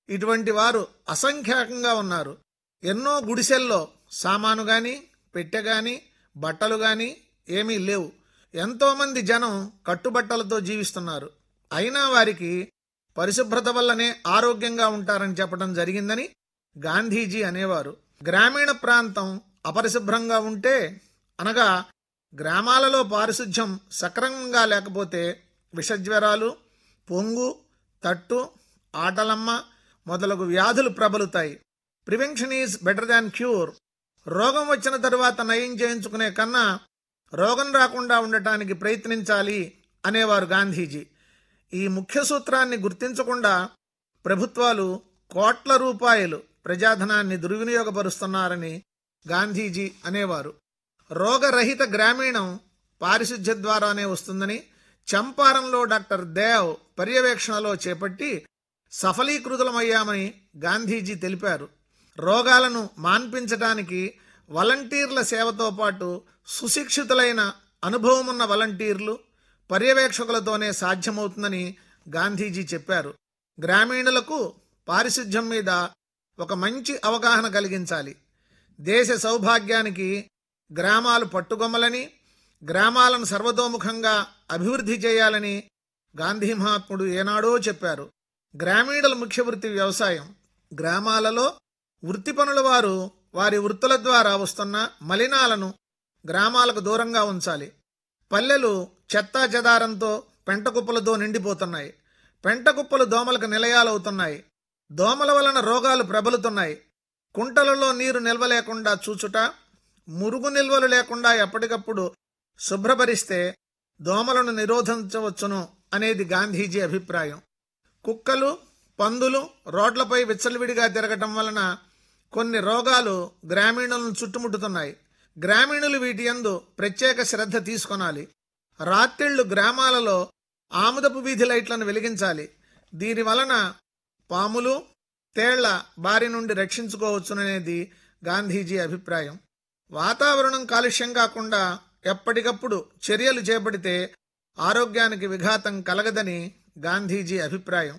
ఇటువంటి వారు అసంఖ్యాకంగా ఉన్నారు. ఎన్నో గుడిసెల్లో సామాను గాని, పెట్టె గాని, బట్టలు గాని ఏమీ లేవు. ఎంతోమంది జనం కట్టుబట్టలతో జీవిస్తున్నారు. అయినా వారికి పరిశుభ్రత వల్లనే ఆరోగ్యంగా ఉంటారని చెప్పడం జరిగిందని గాంధీజీ అనేవారు. గ్రామీణ ప్రాంతం అపరిశుభ్రంగా ఉంటే, అనగా గ్రామాలలో పారిశుధ్యం సక్రమంగా లేకపోతే విషజ్వరాలు, పొంగు, తట్టు, ఆటలమ్మ మొదలగు వ్యాధులు ప్రబలుతాయి. Prevention is better than cure. రోగం వచ్చిన తరువాత నయం చేయించుకునే కన్నా రోగం రాకుండా ఉండటానికి ప్రయత్నించాలి అనేవారు గాంధీజీ. ఈ ముఖ్య సూత్రాన్ని గుర్తించకుండా ప్రభుత్వాలు కోట్ల రూపాయలు ప్రజాధనాన్ని దుర్వినియోగపరుస్తున్నారని గాంధీజీ అనేవారు. రోగరహిత గ్రామీణం పారిశుధ్య ద్వారానే వస్తుందని చంపారంలో డాక్టర్ దేవ్ పర్యవేక్షణలో చేపట్టి సఫలీకృతులమయ్యామని గాంధీజీ తెలిపారు. రోగాలను మాన్పించడానికి వాలంటీర్ల సేవతో పాటు సుశిక్షితులైన అనుభవమున్న వాలంటీర్లు, పర్యవేక్షకులతోనే సాధ్యమవుతుందని గాంధీజీ చెప్పారు. గ్రామీణులకు పారిశుధ్యం మీద ఒక మంచి అవగాహన కలిగించాలి. దేశ సౌభాగ్యానికి గ్రామాలు పట్టుగొమ్మలని, గ్రామాలను సర్వతోముఖంగా అభివృద్ధి చేయాలని గాంధీ మహాత్ముడు ఏనాడో చెప్పారు. గ్రామీణుల ముఖ్య వృత్తి వ్యవసాయం. గ్రామాలలో వృత్తి పనుల వారు వారి వృత్తుల ద్వారా వస్తున్న మలినాలను గ్రామాలకు దూరంగా ఉంచాలి. పల్లెలు చెత్తా చెదారంతో, పెంటకుప్పలతో నిండిపోతున్నాయి. పెంటకుప్పలు దోమలకు నిలయాలవుతున్నాయి. దోమల వలన రోగాలు ప్రబలుతున్నాయి. కుంటలలో నీరు నిల్వ లేకుండా చూచుట, మురుగు నిల్వలు లేకుండా ఎప్పటికప్పుడు శుభ్రపరిస్తే దోమలను నిరోధించవచ్చును అనేది గాంధీజీ అభిప్రాయం. కుక్కలు, పందులు రోడ్లపై విచ్చలవిడిగా తిరగటం వలన కొన్ని రోగాలు గ్రామీణులను చుట్టుముట్టుతున్నాయి. గ్రామీణులు వీటి యందు ప్రత్యేక శ్రద్ధ తీసుకొనాలి. రాత్రిళ్లు గ్రామాలలో ఆముదపు వీధి లైట్లను వెలిగించాలి. దీని వలన పాములు, తేళ్ల బారి నుండి రక్షించుకోవచ్చుననేది గాంధీజీ అభిప్రాయం. వాతావరణం కాలుష్యం కాకుండా ఎప్పటికప్పుడు చర్యలు చేపడితే ఆరోగ్యానికి విఘాతం కలగదని గాంధీజీ అభిప్రాయం.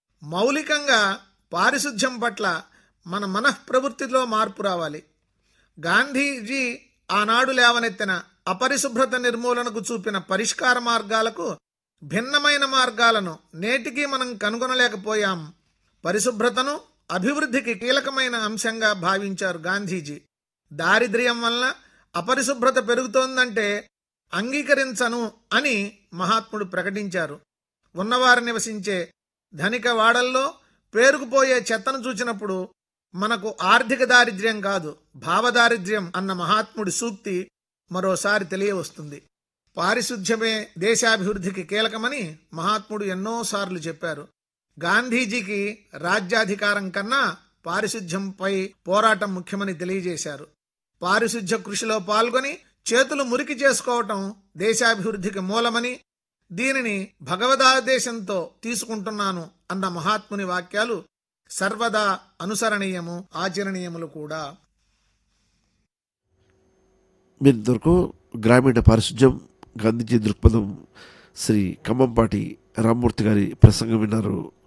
మౌలికంగా పారిశుధ్యం పట్ల మన మనఃప్రవృత్తిలో మార్పు రావాలి. గాంధీజీ ఆనాడు లేవనెత్తిన అపరిశుభ్రత నిర్మూలనకు చూపిన పరిష్కార మార్గాలకు భిన్నమైన మార్గాలను నేటికీ మనం కనుగొనలేకపోయాం. పరిశుభ్రతను అభివృద్ధికి కీలకమైన అంశంగా భావించారు గాంధీజీ. దారిద్ర్యం వలన అపరిశుభ్రత పెరుగుతోందంటే అంగీకరించను అని మహాత్ముడు ప్రకటించారు. ఉన్నవారు నివసించే ధనిక వాడల్లో పేరుకుపోయే చెత్తను చూచినప్పుడు మనకు ఆర్థిక దారిద్ర్యం కాదు, భావదారిద్ర్యం అన్న మహాత్ముడి సూక్తి మరోసారి తెలియవస్తుంది. పారిశుధ్యమే దేశాభివృద్ధికి కీలకమని మహాత్ముడు ఎన్నోసార్లు చెప్పారు. గాంధీజీకి రాజ్యాధికారం కన్నా పారిశుధ్యంపై పోరాటం ముఖ్యమని తెలియజేశారు. పారిశుధ్య కృషిలో పాల్గొని చేతులు మురికి చేసుకోవటం దేశాభివృద్ధికి మూలమని, దీనిని భగవదాదేశంతో తీసుకుంటున్నాను అన్న మహాత్ముని వాక్యాలు సర్వదా అనుసరణీయము, ఆచరణీయములు కూడా. మీరింతవరకు గ్రామీణ పారిశుధ్యం, గాంధీజీ దృక్పథం, శ్రీ ఖమ్మంపాటి రామ్మూర్తి గారి ప్రసంగం విన్నారు.